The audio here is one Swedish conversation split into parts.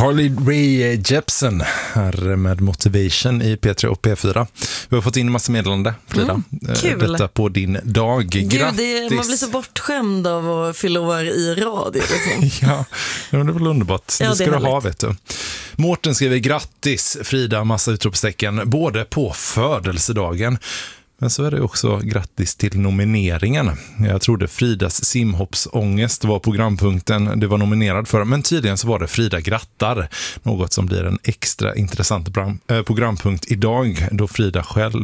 Carly Rae Jepsen här med Motivation i P3 och P4. Vi har fått in en massa meddelande, Frida. Kul. Detta på din dag. Grattis. Man blir så bortskämd av att fylla år i radio. Liksom. Ja, det är väl underbart. Ja, det ska det du ha, vet du. Mårten skriver grattis, Frida, massa utropstecken, både på födelsedagen. Men så är det också grattis till nomineringen. Jag trodde Fridas simhoppsångest var programpunkten det var nominerad för. Men tydligen så var det Frida grattar. Något som blir en extra intressant programpunkt idag. Då Frida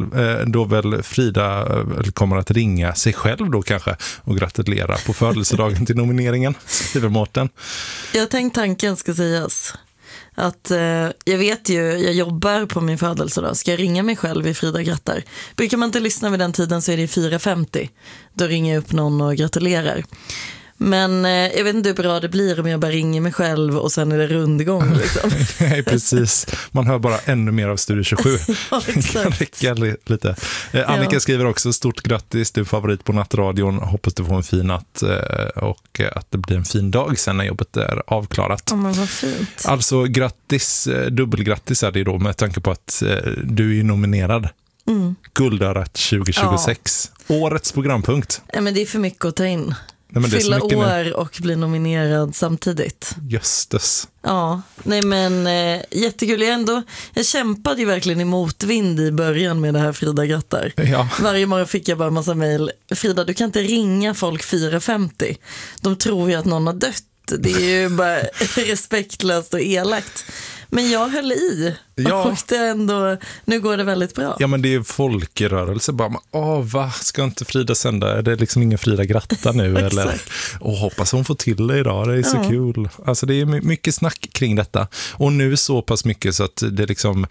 kommer att ringa sig själv då kanske. Och gratulera på födelsedagen till nomineringen, skriver Mårten. Jag tänkte tanken ska sägas. Att jag vet ju, jag jobbar på min födelsedag. Ska jag ringa mig själv i Frida grattar? Brukar man inte lyssna vid den tiden så är det 4:50. Då ringer jag upp någon och gratulerar. Men jag vet inte hur bra det blir om jag bara ringer mig själv och sen är det rundgång. Liksom. Nej, precis. Man hör bara ännu mer av Studio 27. Ja, exakt. Räcka lite. Annika skriver också stort grattis, du är favorit på nattradion. Hoppas du får en fin natt och att det blir en fin dag sen när jobbet är avklarat. Ja, men vad fint. Alltså grattis, dubbelgrattis är det då med tanke på att du är nominerad. Guldörat 2026. Ja. Årets programpunkt. Ja, men det är för mycket att ta in. Nej, fylla år och bli nominerad samtidigt. Jöstes. Ja, nej men jättekul. Jag kämpade ju verkligen i motvind i början med det här Frida grattar. Ja. Varje morgon fick jag bara en massa mejl. Frida, du kan inte ringa folk 4:50. De tror ju att någon har dött. Det är ju bara respektlöst och elakt. Men jag höll i. Ja. Och det ändå, nu går det väldigt bra. Ja, men det är folkrörelse. Bara, ska inte Frida sända? Är det liksom ingen Frida gratta nu? Eller, hoppas hon får till det idag. Det är så kul. Alltså det är mycket snack kring detta. Och nu så pass mycket så att det liksom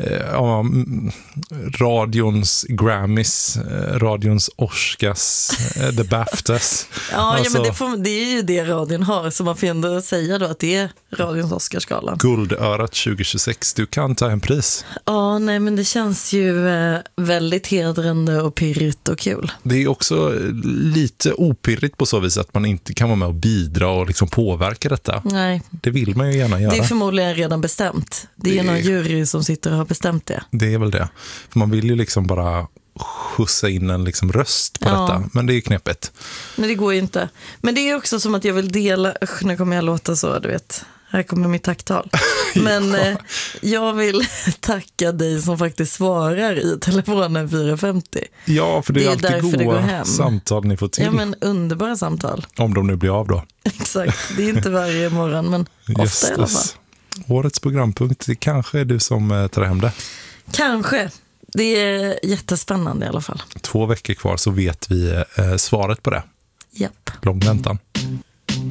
radions Grammys, radions Oscars, The Baftas. Alltså, ja, men det är ju det radion har. Så man får ändå säga då att det är radions Oscarsgalan. Guldörat 2026. Du kan ta en pris. Ja, nej, men det känns ju väldigt hedrande och pirrigt och kul. Det är också lite opirrigt på så vis att man inte kan vara med och bidra och liksom påverka detta. Nej. Det vill man ju gärna göra. Det är förmodligen redan bestämt. Det är någon jury som sitter och har bestämt det. Det är väl det. För man vill ju liksom bara skjutsa in en liksom röst på detta. Men det är ju knepigt. Men det går ju inte. Men det är också som att jag vill dela... nu kommer jag låta så, du vet... Här kommer mitt tacktal. Men jag vill tacka dig som faktiskt svarar i telefonen 4:50. Ja, för det är alltid goda samtal ni får till. Ja, men underbara samtal. Om de nu blir av då. Exakt, det är inte varje morgon, men ofta i alla fall. Årets programpunkt, det kanske är du som tar hem det. Kanske. Det är jättespännande i alla fall. 2 veckor kvar så vet vi svaret på det. Japp. Lång väntan.